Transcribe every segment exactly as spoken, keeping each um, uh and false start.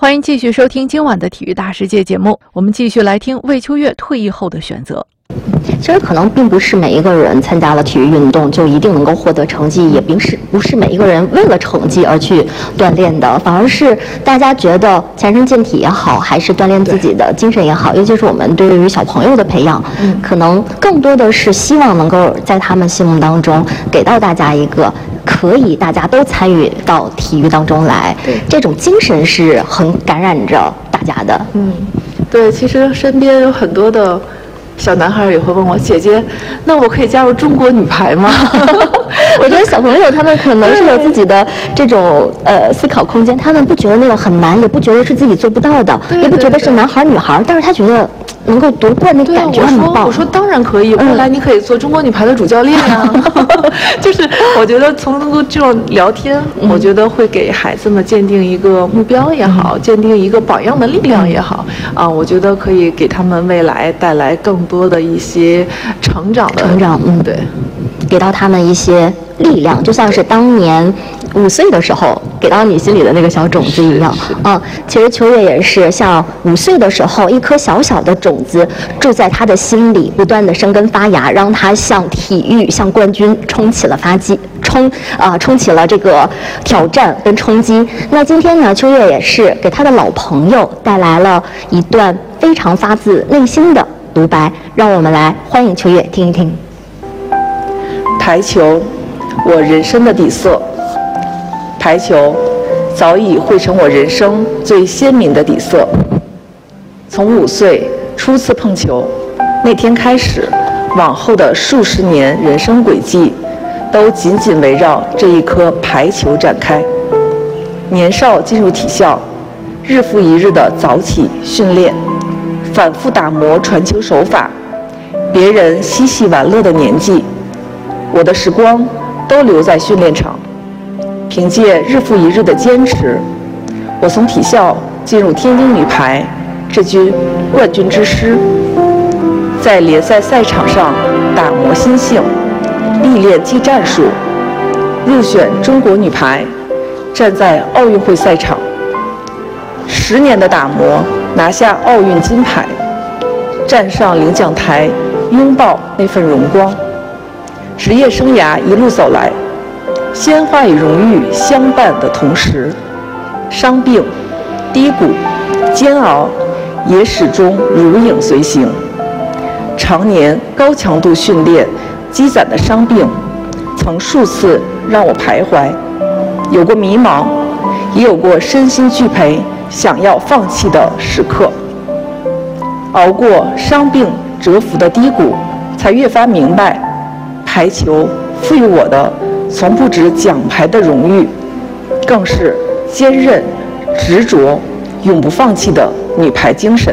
欢迎继续收听今晚的体育大世界节目，我们继续来听魏秋月退役后的选择。 其实可能并不是每一个人参加了体育运动就一定能够获得成绩，也并是不是每一个人为了成绩而去锻炼的，反而是大家觉得强身健体也好，还是锻炼自己的精神也好，尤其是我们对于小朋友的培养，嗯、可能更多的是希望能够在他们心目当中给到大家一个可以大家都参与到体育当中来，这种精神是很感染着大家的。 嗯，对，其实身边有很多的小男孩也会问我，姐姐，那我可以加入中国女排吗？ 我觉得小朋友他们可能是有自己的这种呃思考空间，他们不觉得那个很难，也不觉得是自己做不到的， 对对对， 也不觉得是男孩女孩，但是他觉得能够夺冠那感觉很棒。 我说当然可以，未来你可以做中国女排的主教练呀、啊。就是我觉得从这种聊天，嗯、我觉得会给孩子们鉴定一个目标也好，嗯、鉴定一个榜样的力量也好，啊，我觉得可以给他们未来带来更多的一些成长的成长。嗯， 对， 给到他们一些力量，就像是当年五岁的时候给到你心里的那个小种子一样。嗯，其实秋月也是像五岁的时候，一颗小小的种子住在他的心里，不断的生根发芽，让他向体育、向冠军冲起了发击，冲啊、呃，冲起了这个挑战跟冲击。那今天呢，秋月也是给他的老朋友带来了一段非常发自内心的独白，让我们来欢迎秋月听一听。 排球，我人生的底色。排球早已汇成我人生最鲜明的底色。从五岁初次碰球那天开始，往后的数十年人生轨迹都紧紧围绕这一颗排球展开。年少进入体校，日复一日的早起训练，反复打磨传球手法，别人嬉戏玩乐的年纪，我的时光都留在训练场。凭借日复一日的坚持，我从体校进入天津女排这军冠军之师，在联赛赛场上打磨心性，历练技战术，入选中国女排，站在奥运会赛场。十年的打磨，拿下奥运金牌，站上领奖台，拥抱那份荣光。职业生涯一路走来，鲜花与荣誉相伴的同时，伤病、低谷、煎熬也始终如影随形。常年高强度训练积攒的伤病，曾数次让我徘徊，有过迷茫，也有过身心俱疲、想要放弃的时刻。熬过伤病蛰伏的低谷，才越发明白，排球赋予我的从不止奖牌的荣誉，更是坚韧、执着、永不放弃的女排精神。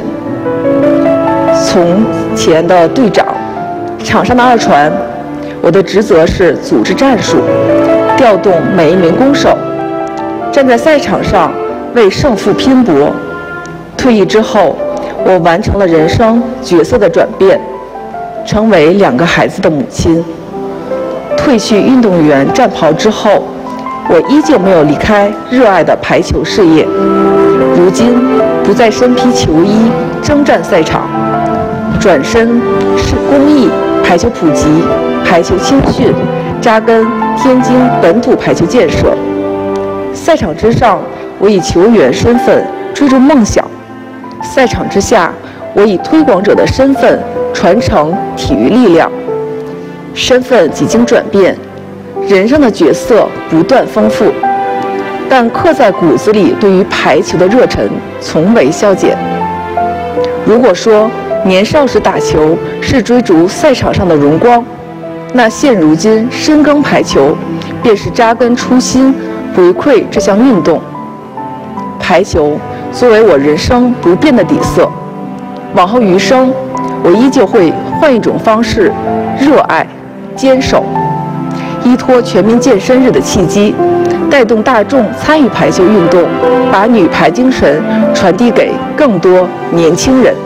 从前的队长，场上的二传，我的职责是组织战术，调动每一名攻手，站在赛场上为胜负拼搏。退役之后，我完成了人生角色的转变，成为两个孩子的母亲。褪去运动员战袍之后，我依旧没有离开热爱的排球事业。如今不再身披球衣征战赛场，转身是公益、排球普及、排球青训，扎根天津本土排球建设。赛场之上，我以球员身份追逐梦想；赛场之下，我以推广者的身份传承体育力量。身份几经转变，人生的角色不断丰富，但刻在骨子里对于排球的热忱从未消减。如果说年少时打球是追逐赛场上的荣光，那现如今深耕排球，便是扎根初心，回馈这项运动。排球作为我人生不变的底色，往后余生，我依旧会换一种方式，热爱、坚守，依托全民健身日的契机，带动大众参与排球运动，把女排精神传递给更多年轻人。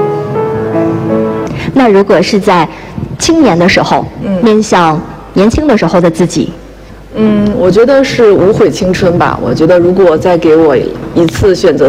那如果是在青年的时候，嗯、面向年轻的时候的自己， 嗯，我觉得是无悔青春吧。我觉得如果再给我一次选择